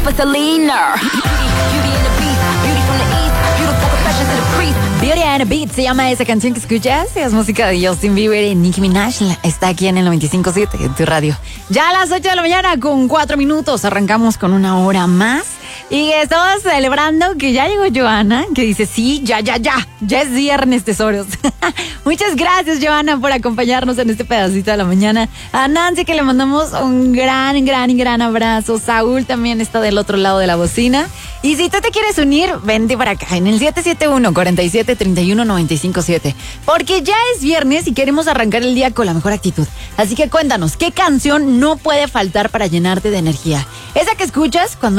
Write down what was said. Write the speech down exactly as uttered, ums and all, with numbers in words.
Beauty and a Beat se llama esa canción que escuchas. Es música de Justin Bieber y Nicki Minaj. Está aquí en el noventa y cinco punto siete en tu radio. Ya a las ocho de la mañana con cuatro minutos. Arrancamos con una hora más. Y estamos celebrando que ya llegó Joana, que dice, sí, ya, ya, ya, ya es viernes, tesoros. Muchas gracias, Joana, por acompañarnos en este pedacito de la mañana. A Nancy, que le mandamos un gran, gran, gran abrazo. Saúl también está del otro lado de la bocina. Y si tú te quieres unir, vente para acá, en el siete siete uno, cuatro siete, tres uno, nueve cinco siete. Porque ya es viernes y queremos arrancar el día con la mejor actitud. Así que cuéntanos, ¿qué canción no puede faltar para llenarte de energía? Esa que escuchas cuando